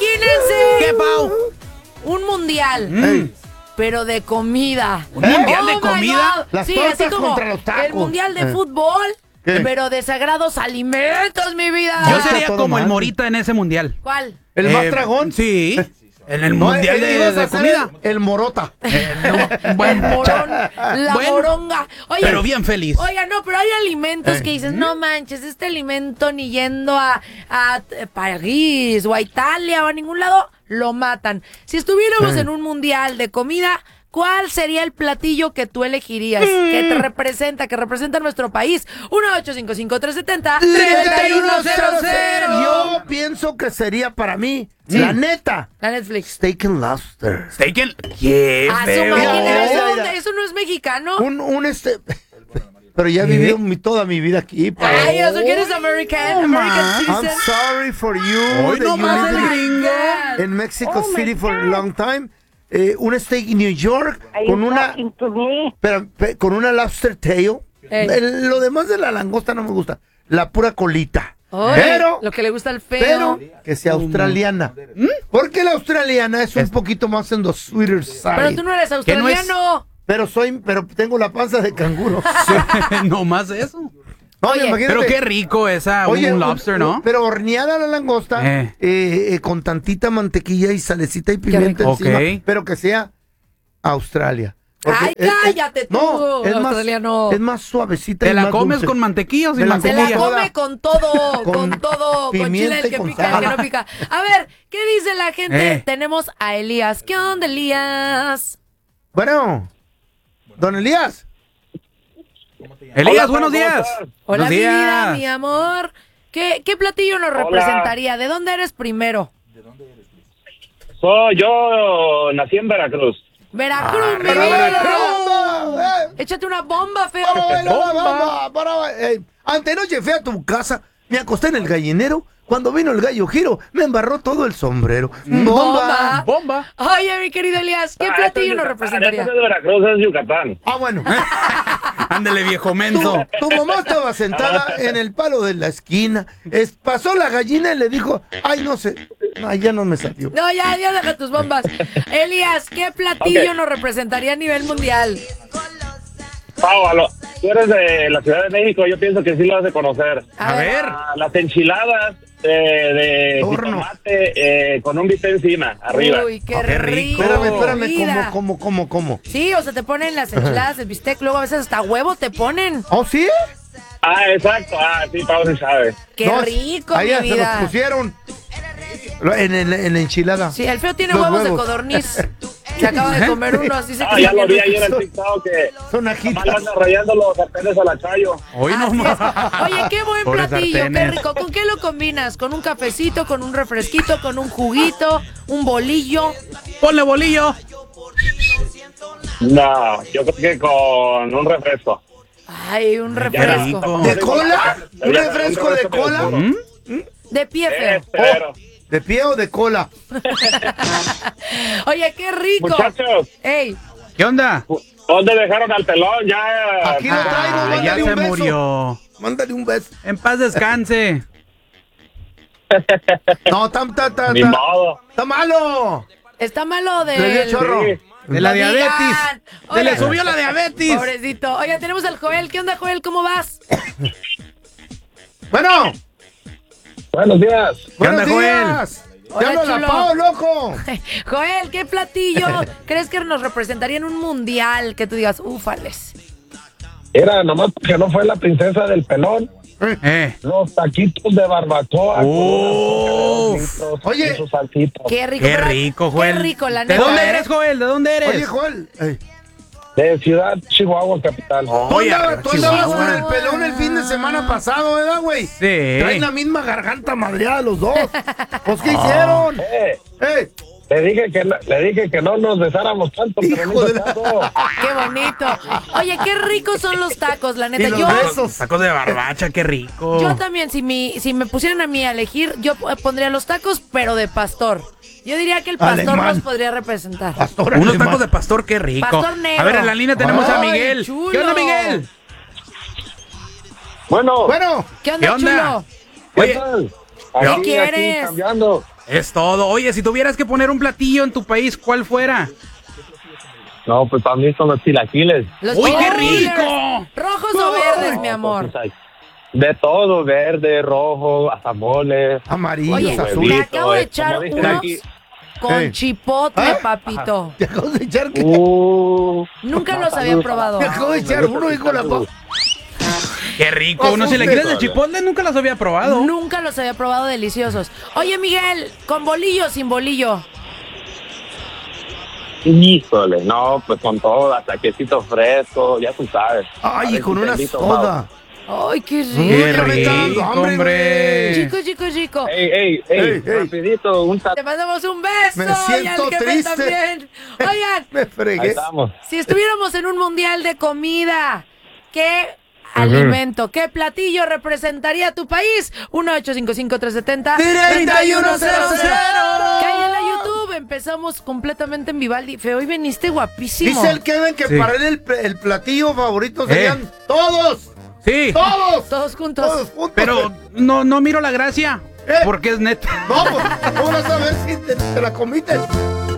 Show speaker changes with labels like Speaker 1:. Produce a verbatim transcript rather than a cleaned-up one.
Speaker 1: Imagínense.
Speaker 2: ¿Qué, Pau?
Speaker 1: Un mundial.
Speaker 2: Mm.
Speaker 1: Pero de comida.
Speaker 2: ¿Un mundial de
Speaker 1: my
Speaker 2: comida?
Speaker 1: God.
Speaker 3: Las
Speaker 1: Sí,
Speaker 3: tortas
Speaker 1: así como
Speaker 3: contra los tacos.
Speaker 1: el mundial de
Speaker 3: Eh.
Speaker 1: fútbol,
Speaker 3: ¿Qué?
Speaker 1: pero de sagrados alimentos, mi vida.
Speaker 2: Yo
Speaker 3: está
Speaker 2: sería
Speaker 3: todo
Speaker 2: como el
Speaker 3: mal.
Speaker 2: Morita en ese mundial.
Speaker 1: ¿Cuál?
Speaker 3: ¿El
Speaker 2: Eh,
Speaker 3: más dragón?
Speaker 2: Sí. En el
Speaker 3: No,
Speaker 2: mundial
Speaker 3: eh,
Speaker 2: de,
Speaker 3: ibas a
Speaker 2: de
Speaker 3: hacer
Speaker 2: comida.
Speaker 3: El, el morota.
Speaker 2: Eh, no,
Speaker 1: El
Speaker 2: bueno,
Speaker 1: morón, la
Speaker 2: Bueno,
Speaker 1: moronga. Oye,
Speaker 2: pero bien feliz.
Speaker 1: Oiga, no, pero hay alimentos
Speaker 3: Eh.
Speaker 1: que dices, no manches, este alimento ni yendo a, a París o a Italia o a ningún lado, lo matan. Si estuviéramos
Speaker 3: Eh.
Speaker 1: en un mundial de comida, ¿cuál sería el platillo que tú elegirías? Que te representa, que representa a nuestro país. uno ocho cinco cinco tres siete cero tres uno cero cero.
Speaker 3: Yo pienso que sería para mí, la neta,
Speaker 1: La Netflix.
Speaker 3: steak and lobster.
Speaker 2: Steak and... ¡Qué
Speaker 1: Ah, su
Speaker 2: feo!
Speaker 1: máquina,
Speaker 3: Mira,
Speaker 1: ¿eso,
Speaker 3: mira,
Speaker 1: dónde-
Speaker 3: mira.
Speaker 1: eso no es mexicano.
Speaker 3: Un, un este... Pero ya he vivido mi, toda mi vida aquí. pa.
Speaker 1: Ay, eso que eres American, American
Speaker 3: I'm
Speaker 1: citizen.
Speaker 3: sorry for you.
Speaker 2: Hoy
Speaker 3: that
Speaker 2: no
Speaker 3: you
Speaker 2: más
Speaker 3: live
Speaker 2: el
Speaker 3: in-
Speaker 2: gringo.
Speaker 3: En Mexico City for a long time. Eh, un steak en New York
Speaker 4: Are
Speaker 3: con
Speaker 4: you
Speaker 3: una,
Speaker 4: talking to me?
Speaker 3: pero, pe- con una lobster tail.
Speaker 1: Ey.
Speaker 3: El- lo demás de la langosta no me gusta. La pura colita.
Speaker 1: Ay,
Speaker 3: pero,
Speaker 1: lo que le gusta al feo.
Speaker 3: pero que sea australiana. Porque la australiana es un poquito más en the sweeter side.
Speaker 1: Pero tú no eres
Speaker 2: Que no es-
Speaker 1: australiano.
Speaker 3: Pero soy, pero tengo la panza de canguro.
Speaker 2: No más eso.
Speaker 3: Oye,
Speaker 1: Oye,
Speaker 3: imagínate.
Speaker 2: Pero qué rico esa,
Speaker 3: Oye,
Speaker 2: un lobster,
Speaker 3: un-
Speaker 2: ¿no?
Speaker 3: Pero horneada la langosta,
Speaker 2: Eh.
Speaker 3: eh, eh, con tantita mantequilla y salecita y pimienta
Speaker 2: rico.
Speaker 3: encima,
Speaker 2: Ok.
Speaker 3: pero que sea Australia.
Speaker 1: Ay, cállate tú,
Speaker 3: no, es
Speaker 1: australiano.
Speaker 3: Más, es más suavecita.
Speaker 2: ¿Te
Speaker 3: y
Speaker 2: la
Speaker 3: más
Speaker 2: comes
Speaker 3: dulce.
Speaker 2: con mantequilla o sin
Speaker 3: Me la
Speaker 1: Se
Speaker 2: mantequilla?
Speaker 1: la
Speaker 3: como
Speaker 1: come con todo, con,
Speaker 3: Con
Speaker 1: todo, con
Speaker 3: pimienta
Speaker 1: chile, el
Speaker 3: y
Speaker 1: que
Speaker 3: con
Speaker 1: pica, el
Speaker 3: sal.
Speaker 1: que no pica. A ver, ¿qué dice la gente?
Speaker 2: Eh.
Speaker 1: Tenemos a Elías. ¿Qué onda, Elías?
Speaker 3: Bueno, don Elías.
Speaker 2: Elías,
Speaker 5: Hola,
Speaker 2: buenos
Speaker 5: ¿cómo
Speaker 2: días.
Speaker 5: estás?
Speaker 1: Hola,
Speaker 2: Buenos
Speaker 1: mi vida,
Speaker 2: días.
Speaker 1: mi amor. ¿Qué, qué platillo nos representaría? ¿De dónde eres primero?
Speaker 5: Soy yo, nací en Veracruz.
Speaker 1: Veracruz, mi
Speaker 3: Para
Speaker 1: vida.
Speaker 3: Veracruz, eh.
Speaker 1: Échate una bomba, feo.
Speaker 3: Para bailar la bamba, para ba- eh, Antenoche fui a tu casa, me acosté en el gallinero. Cuando vino el gallo giro, me embarró todo el sombrero.
Speaker 1: Bomba.
Speaker 2: Bomba.
Speaker 1: Oye, mi querido Elías, ¿qué
Speaker 5: Ah,
Speaker 1: platillo
Speaker 5: esto
Speaker 1: nos
Speaker 5: es Yucatán,
Speaker 1: representaría?
Speaker 5: esto es de Veracruz, es Yucatán.
Speaker 3: Ah, bueno.
Speaker 2: Ándele, viejo menso.
Speaker 3: Tu mamá estaba sentada en el palo de la esquina. Es- pasó la gallina y le dijo, ay, no sé. Ay, ya no me salió.
Speaker 1: No, ya, ya deja tus bombas. Elías, ¿qué platillo
Speaker 5: Ok.
Speaker 1: nos representaría a nivel mundial?
Speaker 5: Pau, a lo- tú eres de la Ciudad de México, yo pienso que sí lo has de conocer.
Speaker 2: A ver.
Speaker 5: Ah, las enchiladas eh, de
Speaker 3: Horno.
Speaker 5: jitomate eh, con un bistec encima, arriba.
Speaker 1: Uy, qué,
Speaker 2: Oh, qué rico.
Speaker 1: rico.
Speaker 3: Espérame, espérame,
Speaker 1: vida.
Speaker 3: ¿cómo, cómo, cómo, cómo?
Speaker 1: Sí, o sea, te ponen las enchiladas, el bistec, luego a veces hasta huevo te ponen.
Speaker 3: ¿Oh, sí?
Speaker 5: Ah, exacto. Ah, sí, Pau sí sabe.
Speaker 1: Qué
Speaker 3: No,
Speaker 1: rico,
Speaker 3: ahí
Speaker 1: mi
Speaker 3: ya se los
Speaker 1: vida.
Speaker 3: pusieron. En, en- en la enchilada.
Speaker 1: Sí, el feo tiene
Speaker 3: Los
Speaker 1: huevos, de
Speaker 3: huevos.
Speaker 1: codorniz. Se acaba de comer uno, así se
Speaker 5: Ah, ya lo vi ahí en
Speaker 3: Son-
Speaker 5: el TikTok que
Speaker 3: Son ajitas.
Speaker 5: nomás le andan rayando los sartenes a la Chayo.
Speaker 2: Hoy no
Speaker 1: Así
Speaker 2: más.
Speaker 1: es. Oye, qué buen
Speaker 2: Pobres
Speaker 1: platillo, qué
Speaker 2: sartenes.
Speaker 1: rico. ¿Con qué lo combinas? ¿Con un cafecito, con un refresquito, con un juguito, un bolillo?
Speaker 2: Ponle bolillo.
Speaker 5: No, yo creo que con un refresco.
Speaker 1: Ay, un
Speaker 2: Qué
Speaker 1: refresco.
Speaker 2: rico.
Speaker 3: ¿De cola? ¿Un refresco de cola?
Speaker 2: ¿Mm?
Speaker 1: De pie, feo.
Speaker 5: Espero.
Speaker 3: ¿De pie o de cola?
Speaker 1: Oye, qué rico.
Speaker 5: Muchachos,
Speaker 1: Ey,
Speaker 2: ¿Qué onda?
Speaker 5: ¿dónde dejaron al pelón? Ya.
Speaker 3: Aquí lo traigo,
Speaker 2: Ah,
Speaker 3: mándale
Speaker 2: ya
Speaker 3: un
Speaker 2: se
Speaker 3: beso.
Speaker 2: murió.
Speaker 3: Mándale un beso.
Speaker 2: En paz descanse.
Speaker 3: No, está, está, está,
Speaker 5: Ni
Speaker 3: está,
Speaker 5: modo.
Speaker 3: está malo.
Speaker 1: está malo de.
Speaker 3: Le dio chorro.
Speaker 5: Sí.
Speaker 2: De la
Speaker 1: No
Speaker 2: diabetes.
Speaker 1: digan.
Speaker 2: Se le
Speaker 1: Oye.
Speaker 2: subió la diabetes.
Speaker 1: Pobrecito. Oye, tenemos al Joel. ¿Qué onda, Joel? ¿Cómo vas?
Speaker 3: Bueno,
Speaker 5: Buenos días.
Speaker 2: ¿Qué onda,
Speaker 3: buenos
Speaker 2: Joel?
Speaker 3: días.
Speaker 1: Hola,
Speaker 3: Ya habla la
Speaker 1: chulo.
Speaker 3: Pau, loco.
Speaker 1: Joel, ¿qué platillo crees que nos representaría en un mundial? Que tú digas, ufales.
Speaker 6: Era nomás que no fue la princesa del pelón.
Speaker 2: Eh.
Speaker 6: Los taquitos de barbacoa.
Speaker 2: Oh.
Speaker 6: con unos carnitos
Speaker 3: Oye.
Speaker 6: y sus salsitas.
Speaker 1: Qué rico.
Speaker 2: Qué
Speaker 1: pero-
Speaker 2: rico, Joel.
Speaker 1: Qué rico, la
Speaker 2: ¿De
Speaker 1: neta.
Speaker 2: dónde
Speaker 1: ¿eh?
Speaker 2: eres, Joel? ¿De dónde eres?
Speaker 3: Oye, Joel. ey,
Speaker 6: De Ciudad Chihuahua, capital.
Speaker 3: Tú
Speaker 2: Oye,
Speaker 3: andabas, tú
Speaker 2: Chihuahua.
Speaker 3: andabas con el pelón el fin de semana pasado, ¿verdad, güey?
Speaker 2: Sí.
Speaker 3: Traen la misma garganta madreada los dos. Pues, ¿qué hicieron?
Speaker 6: Eh,
Speaker 3: ¡Eh!
Speaker 6: le dije que no, le dije que no nos besáramos tanto, pero no
Speaker 3: Hijo de
Speaker 6: hizo
Speaker 3: la-
Speaker 6: caso.
Speaker 1: Qué bonito. Oye, qué ricos son los tacos, la neta.
Speaker 3: Y los
Speaker 1: Yo,
Speaker 3: besos.
Speaker 2: Tacos de barbacha, qué rico.
Speaker 1: yo también, si, mi, si me pusieran a mí a elegir, yo eh, pondría los tacos, pero de pastor. Yo diría que el pastor
Speaker 3: Alemán.
Speaker 1: nos podría representar.
Speaker 3: Pastor
Speaker 2: Unos
Speaker 3: alemán.
Speaker 2: tacos de pastor, qué rico.
Speaker 1: Pastor negro.
Speaker 2: A ver, en la línea tenemos a
Speaker 1: Ay,
Speaker 2: Miguel.
Speaker 1: chulo.
Speaker 2: ¿Qué onda, Miguel?
Speaker 6: Bueno,
Speaker 3: Bueno,
Speaker 1: ¿Qué onda,
Speaker 2: ¿Qué onda?
Speaker 1: chulo?
Speaker 6: ¿qué
Speaker 2: Oye,
Speaker 6: tal?
Speaker 1: ¿qué
Speaker 6: Aquí,
Speaker 1: quieres?
Speaker 6: aquí cambiando.
Speaker 2: Es todo. Oye, si tuvieras que poner un platillo en tu país, ¿cuál fuera?
Speaker 6: No, pues para mí son los chilaquiles.
Speaker 1: Los
Speaker 2: ¡Uy, qué
Speaker 1: chilaquiles.
Speaker 2: rico!
Speaker 1: ¿Rojos o verdes, mi amor?
Speaker 6: De todo, verde, rojo, hasta mole.
Speaker 3: Amarillos,
Speaker 1: Oye,
Speaker 3: azules.
Speaker 1: me
Speaker 6: azulito,
Speaker 1: acabo de
Speaker 6: eh,
Speaker 1: echar
Speaker 6: como dicen
Speaker 1: unos
Speaker 6: aquí.
Speaker 1: con
Speaker 3: Ey.
Speaker 1: chipotle,
Speaker 3: ¿Ah?
Speaker 1: papito.
Speaker 3: Te acabo de echar que.
Speaker 6: Uh,
Speaker 1: Nunca
Speaker 6: no,
Speaker 1: los había
Speaker 6: salud.
Speaker 1: probado.
Speaker 3: Te acabo de echar uno y con la boca.
Speaker 2: ¡Qué rico!
Speaker 3: Oh,
Speaker 2: Unos
Speaker 3: sí,
Speaker 2: chilaquiles
Speaker 6: sí.
Speaker 2: de chipotle nunca los había probado.
Speaker 1: Nunca los había probado, deliciosos. Oye, Miguel, ¿con bolillo o sin bolillo?
Speaker 6: Híjole, no, pues con todo, hasta quesito fresco, ya tú sabes. A
Speaker 3: Ay, y
Speaker 6: ver
Speaker 3: con
Speaker 6: si te
Speaker 3: una
Speaker 6: invito,
Speaker 3: soda.
Speaker 1: Ay, qué
Speaker 2: ¡Qué
Speaker 1: rico.
Speaker 3: me está dando
Speaker 2: rico,
Speaker 3: hambre,
Speaker 2: hombre!
Speaker 1: Chico, chico, chico.
Speaker 6: Mau. Ey, ey, ey,
Speaker 3: Ey, ey.
Speaker 6: rapidito, un
Speaker 1: Te mandamos un beso.
Speaker 3: Me
Speaker 1: y al
Speaker 3: siento
Speaker 1: jefe
Speaker 3: triste.
Speaker 1: también. Oigan,
Speaker 3: Me
Speaker 6: Ahí
Speaker 3: fregué.
Speaker 6: estamos.
Speaker 1: si estuviéramos en un mundial de comida, ¿qué alimento, qué platillo representaría tu país? uno ocho cinco cinco tres siete cero
Speaker 3: treinta y uno cero cero.
Speaker 1: Cae en la YouTube. Empezamos completamente en Vivaldi. Fe, hoy veniste guapísimo.
Speaker 3: Dice el Kevin que
Speaker 2: Sí.
Speaker 3: para él el, el platillo favorito serían
Speaker 2: Eh.
Speaker 3: todos.
Speaker 2: Sí,
Speaker 3: Todos.
Speaker 1: Todos juntos.
Speaker 3: Todos juntos.
Speaker 2: pero no, no miro la gracia.
Speaker 3: Eh.
Speaker 2: Porque es neta.
Speaker 3: No, pues, ¿cómo vas a ver si te, te la comiste?